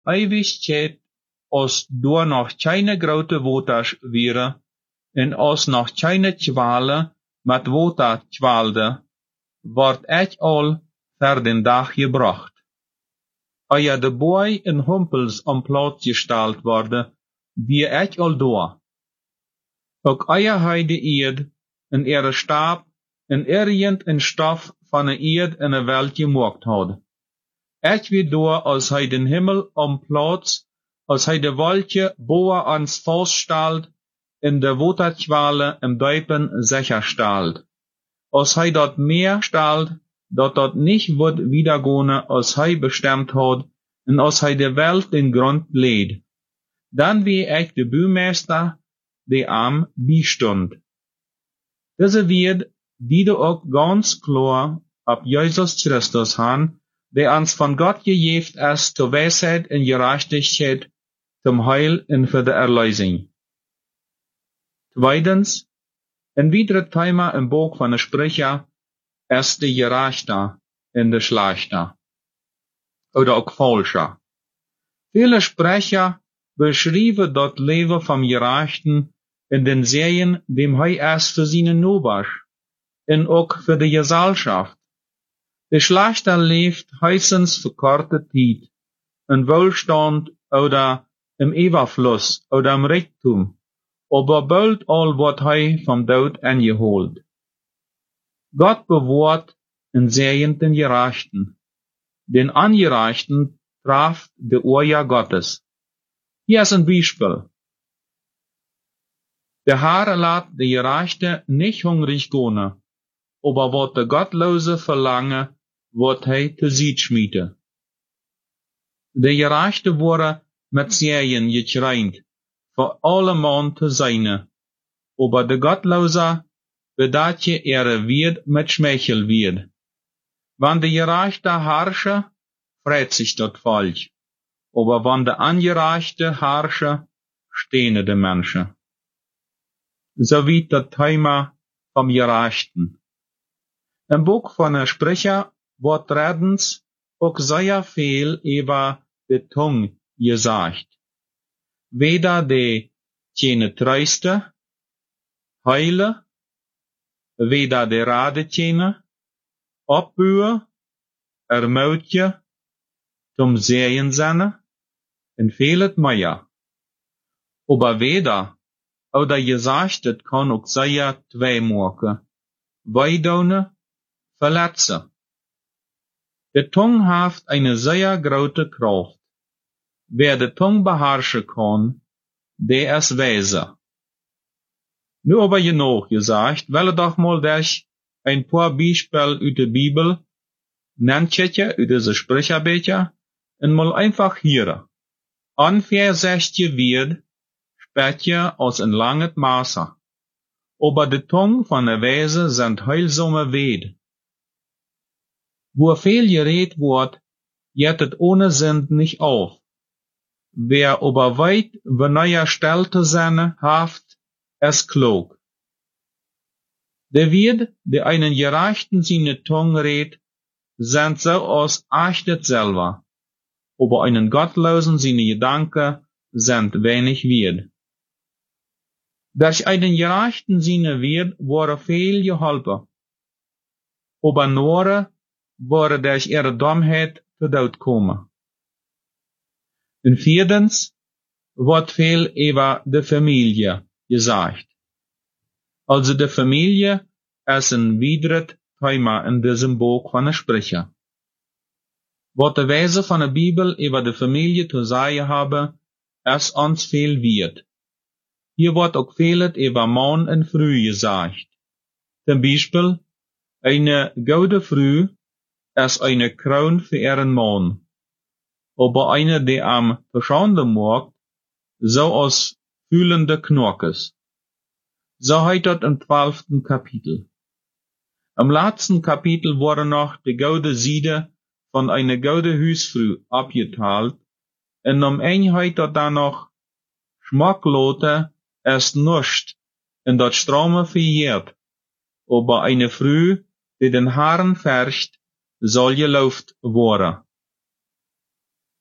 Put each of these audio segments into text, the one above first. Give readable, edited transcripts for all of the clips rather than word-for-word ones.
Ewigkeit, als door nog keine grote waters wäre, en als nog keine Quale met water kwaalde, wordt echt al voor den dag gebracht. Als de boy in humpels om plaats gesteld worden, wie echt al door. Ook als hij de eerd en ihre staap en irgend een stof van een eerd in een welt gemaakt had. Echt wie door als hij den Himmel om plaats, als hij de wolkje boven ons vaststelt, in de waterkwale im Deupen sicherstellt. Als hij dat meer stelt, dat nicht wird wiedergehen, als hij bestemmt hat, en als hij de Welt den Grund legt. Dan wie echt de Buurmeester, die am bistund. Diese wird, die du auch ganz klar ab Jesus Christus han, der uns von Gott gegeben ist zur Weisheit und Gerechtigkeit, zum Heil und für die Erlösung. Zweitens, ein weiteres Thema im Buch von der Sprecher ist die Gerechte und die Schlechte. Oder auch Falsche. Viele Sprecher beschreiben das Leben vom Gerechten in den Serien, dem er ist für seine Nachbarn und auch für die Gesellschaft. Der Schlechte lebt höchstens für kurze Zeit, in Wohlstand oder im Überfluss oder im Reichtum, aber bald all wird er vom Tod angeholt. Gott bewahrt und segnet den Gerechten. Den Ungerechten traf die Urja Gottes. Hier ist ein Beispiel. Der Herr lässt die Gerechte nicht hungrig gehen, aber wat der Gottlose verlange, wird er zu sich schmieden. Die Gerechte wurden mit Serien getreint, für alle Mann zu sein, aber der Gottlose bedat je wird mit Schmeichel wird. Wenn die Gerechte herrsche, freut sich das Volk, aber wenn der Ungerechte herrsche, stehen die Menschen. So wie das Thema vom Gerechten. Im Buch von der Sprecher wird redens auch sehr viel über die Tongue gesagt. Weder die keine Tröste, Heile, weder die Rade keine, Opbühe, Ermutje, zum Sehen seine, und vieles mehr. Aber weder, oder gesagt, het kann auch sehr zwei maken. Weidone, verletzen. Die Tongue hat eine sehr große Kraft. Wer die Tongue beherrschen kann, der ist weise. Nur aber genug gesagt, will doch mal durch ein paar Beispiele aus der Bibel, nennt aus dieser Sprecherbücher, und mal einfach hier. Ungefähr 60 wird, später als ein langes Maße. Aber die Tongue von der Weise sind heilsame Wed. Wo viel geredet wird, jettet ohne Sinn nicht auf. Wer aber weit beneuer stellte seine Haft, ist klug. Der wird, der einen Gerechten seine Tongue redet, sind so aus achtet selber. Aber einen Gottlosen seine Gedanken sind wenig wert. Durch einen Gerechten seine wird, wurde viel geholpen. Aber nur, wurde durch ihre Dummheit zu Tod kommen. Und viertens, wird viel über die Familie gesagt. Also die Familie ist ein weiteres Thema in diesem Buch von der Sprecher. Was die Weise von der Bibel über die Familie zu sagen habe, ist uns viel wert. Hier wird auch vieles über Mann und Frau gesagt. Zum Beispiel, eine gute Frau ist eine Krone für ihren Mann. Aber eine, die am verschaunden mag, so als fühlende Knorkes. So heißt das im 12. Kapitel. Im letzten Kapitel wurde noch die gute Seite von einer gute Hausfrau abgeteilt, und um Einheit dort dann noch Schmacklote ist nicht, und das Straume verjährt, aber eine Frau, die den Haaren färcht, soll gelobt worden.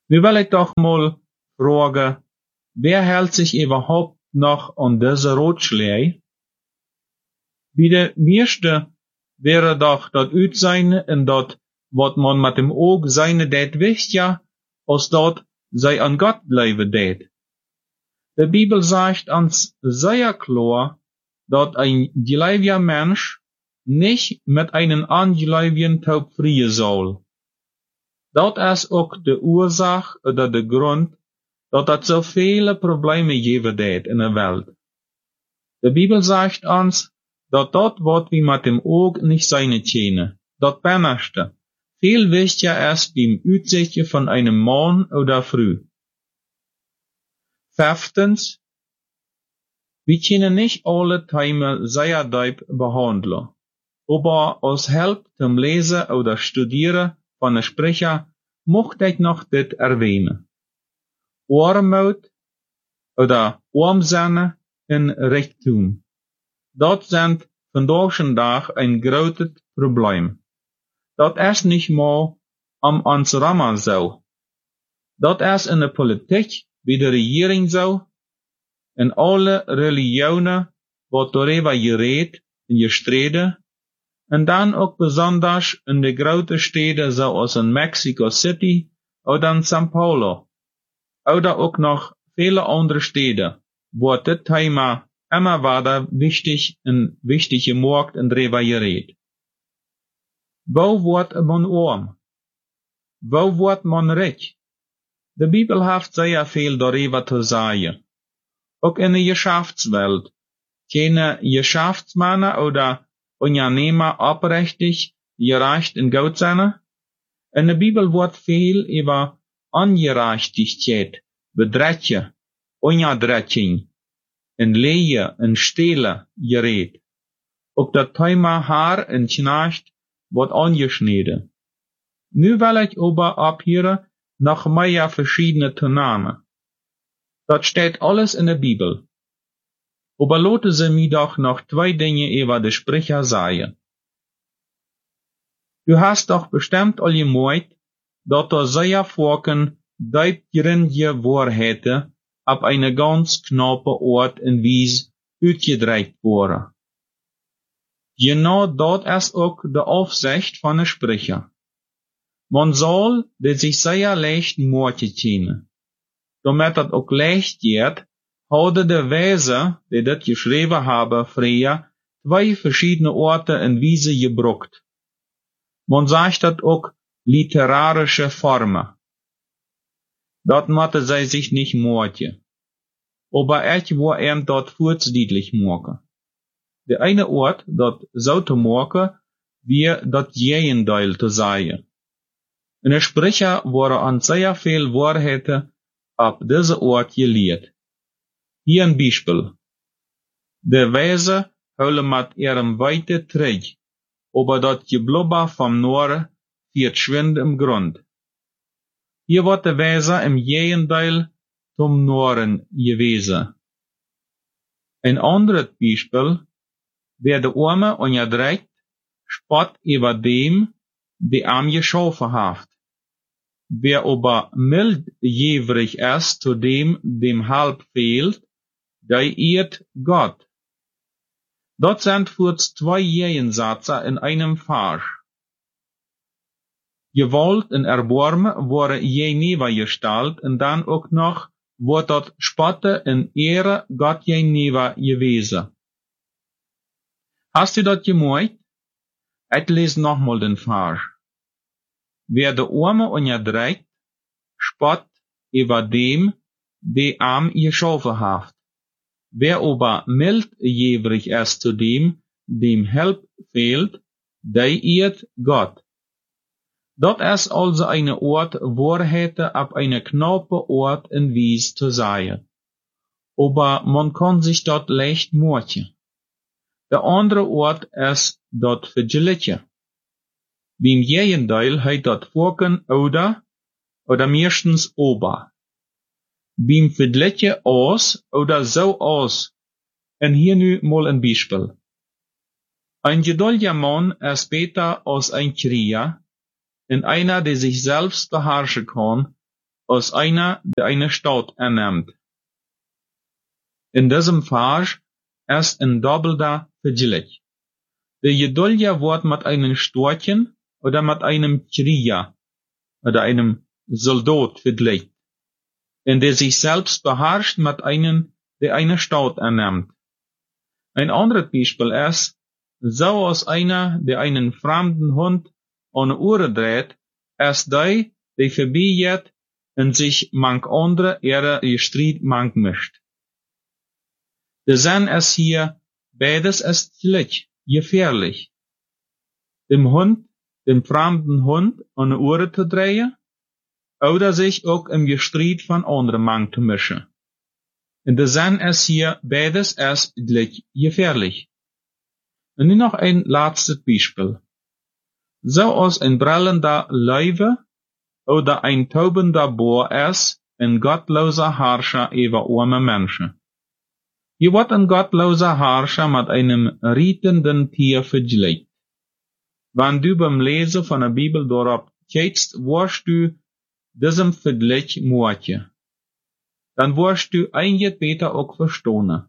Nu will ich doch mal fragen, wer hält sich überhaupt noch an diese Ratschläge? Wie de meeste wäre doch dat Uitsein en dat wat man mit dem Oog seine deed wist ja, als dat zij an Gott bleiben deed. De Bibel sagt uns sehr klar, dat ein gläubiger Mensch nicht mit einem ungläubigen taub frieren soll. Dat is ook de oorzaak oder de grond dat so viele Probleme geben deed in der Welt. De Bibel sagt uns, dat wat wie mit dem Oog nicht seine tjene, dat bennerste, viel wichtiger ist beim Uitzichtje von einem Mann oder Frau. Fünftens, wir können nicht alle Themen sehr deep behandeln, aber als Help zum Lesen oder Studieren von der Sprecher mochte ich noch dit erwähnen. Armut oder Armsein in Reichtum. Dat sind vandaag ein großes Problem. Dat is nicht mal am ons rammen zo. Dat is in der Politik, wie de Regierung so, in alle Religionen, wat darüber geredet und gestreden, und dann auch besonders in de großen Städte so als in Mexico City oder in São Paulo, oder auch noch viele andere Städte, wo das Thema immer weiter wichtig gemacht und drüber geredet. Wo wordt man arm? Wo wordt man reich? De Bibel heeft sehr viel darüber zu sagen. Auch in der Geschäftswelt. Keine Geschäftsmänner oder Unternehmer oprechtig, gerecht und gut sein. In der Bibel wird viel über Ungerechtigkeit, Bedrätje, Unterdrückung, und Lehe und Stehlen geredet. Auch das Thema Haar und Knecht wird angeschnitten. Nu will ich aber abhören noch mehr verschiedene Tonamen. Das steht alles in der Bibel. Aber loten Sie mir doch noch 2 Dinge über die Sprecher sagen. Du hast doch bestimmt all gemeint, dass da sehr vorken deibgründige Wahrheiten ab eine ganz knappe Art und Weise uitgedreigt worden. Genau dat is ook de Aufsicht van de Sprecher. Man soll dit sich sehr leicht moortje kennen. Damit dat ook leicht geht, hadden de Weise, die dit geschreven hebben, früher 2 verschiedene Orte en Wiese gebruikt. Man sagt dat ook literarische Formen. Dat moeten zij sich nicht moortje. Aber ich will dat voortdienlich maken. De eine Ort, dat zou te maken, wie dat Gegenteil te zeggen. In der Sprecher worden an sehr viel Wahrheiten ab diese Ort geleerd. Hier ein Beispiel. De Weise houden mit ihrem Weite terug, aber dat Geblubber vom Norden verschwindet im Grund. Hier wird de Weise im Gegenteil zum Norden gewesen. Ein anderes Beispiel. Wer de Arme onderdrukt, spot über dem, die arm geschaffen haft. Wer aber mildjährig ist zu dem Halb fehlt, der ehrt Gott. Dort sind für 2 Gegensatzer in einem Vers. Gewalt und Erbarmen worden gegenübergestellt und dann auch noch wird dort Spotte und Ehre Gott gegenüber gewesen. Hast du dat gemeint? Ich lese nochmal den Vers. Wer de Arme onderdrukt, spot über dem, die arm geschaffen haft. Wer aber mildjährig ist zu dem Help fehlt, der ehrt Gott. Dat ist also eine Ort Wahrheiten ab eine knappe Ort in Wies zu sagen. Aber man kann sich dort leicht moortje. Der andere Ort ist dat Vergelijkje. Beim Gegenteil heet dat vorken oder meestens ober. Beim Vergelijkje aus oder so aus. En hier nu mal ein Beispiel. Ein geduldiger Mann ist besser als ein Krieger, und einer, der sich selbst beherrschen kann, als einer, der eine Stadt ernimmt. In diesem Vers ist ein doppelter Vergleich. Der Geduldige wird mit einem Storchen oder mit einem Krieger oder einem Soldat vergleicht, in der sich selbst beherrscht mit einem, der eine Stadt ernimmt. Ein anderes Beispiel ist, so als einer, der einen fremden Hund an die Ohren dreht, ist der vorbeigeht und sich manch andere ihre Streit manch mischt. Der Sinn ist hier, beides ist gleich, gefährlich. Dem fremden Hund an die Ohren zu drehen, oder sich auch im Gestreit von anderen manch zu mischen. Und der Sinn ist hier, beides ist gleich gefährlich. Und nun noch ein letztes Beispiel. So als ein brillender Löwe oder ein taubender Bohr ist ein gottloser Herrscher über arme Menschen. Hier wird ein gottloser Herrscher mit einem rietenden Tier vergleicht. Wenn du beim Lesen von der Bibel darauf kijkst, wirst du diesem Vergleich moeite. Dann wirst du einiges besser auch verstehen.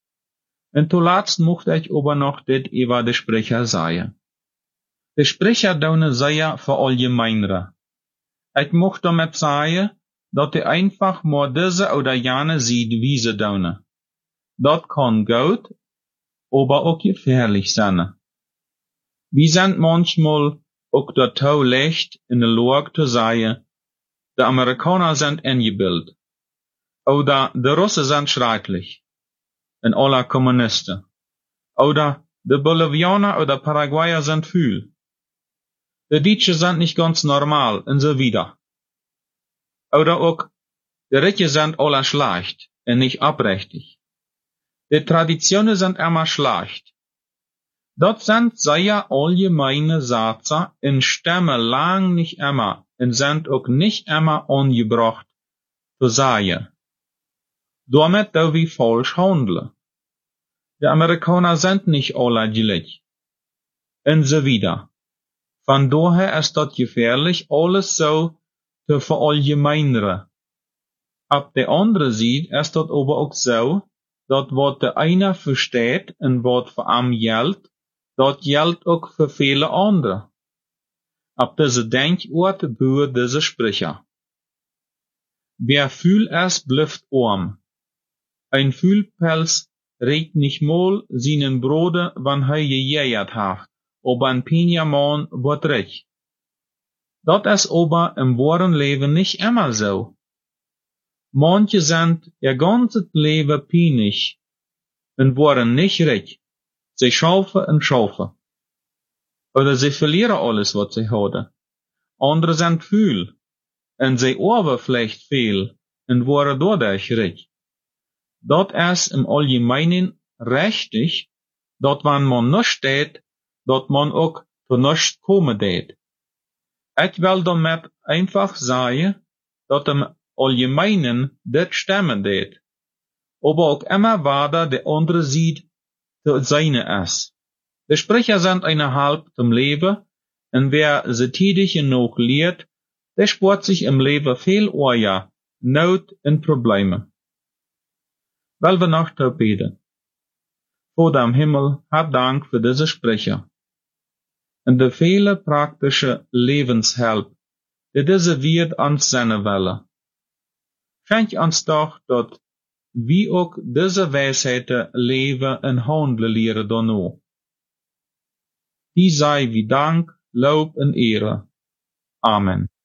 Und zuletzt möchte ich aber noch das über die Sprecher sagen. Die Sprecher daune sehr verallgemeinere. Ich möchte damit sagen, dass die einfach mal diese oder jene sieht, wie sie daune. Das kann gut, aber auch gefährlich sein. Wir sind manchmal auch dazu leicht in der Lage zu sagen, die Amerikaner sind eingebildet. Oder die Russen sind schrecklich. Und alle Kommunisten. Oder die Bolivianer oder Paraguayer sind fühl. Die Deutschen sind nicht ganz normal und so wieder. Oder auch, die Reiche sind alle schlecht und nicht abrechtig. Die Traditionen sind immer schlecht. Das sind sehr allgemeine Sätze und stimmen lang nicht immer und sind auch nicht immer angebracht zu sagen. Damit da wir falsch handeln. Die Amerikaner sind nicht alle gleich. Und so wieder. Von daher ist das gefährlich, alles so zu verallgemeinern. Ab der anderen Seite ist das aber auch so, dass was der eine versteht und was für ihn gilt, das gilt auch für viele andere. Ab diese Denkort beuhen diese Sprecher. Wer fühl es, bleibt arm. Ein Fühlpelz regt nicht mal seinen Bruder, wann er gejägert hat, aber ein Pinjaman wird reich. Das ist aber im wahren Leben nicht immer so. Manche sind ihr ganzes Leben pinig und waren nicht reich. Sie schaufen und schaufen. Oder sie verlieren alles, was sie haben. Andere sind fühl und sie arbeiten vielleicht viel und waren dadurch reich. Dat is im Allgemeinen richtig, dat wenn man nicht steht, dat man auch zu nichts kommen deed. Ich will damit einfach sagen, dat im Allgemeinen das stimmen deed, aber auch immer weiter der andere sieht, zu seine ist. Die Sprecher sind eine halb zum Leben, und wer sie tätig genug lehrt, der spart sich im Leben viel Oja, Not und Probleme. Weil wir noch beten. Vater im Himmel, hab Dank für diese Sprecher und die viele praktische Lebenshilfe, die diese Welt uns senden will. Schenk uns doch, dass wir auch diese Weisheiten leben und handeln lehren danach. Die sei wie Dank, Lob und Ehre. Amen.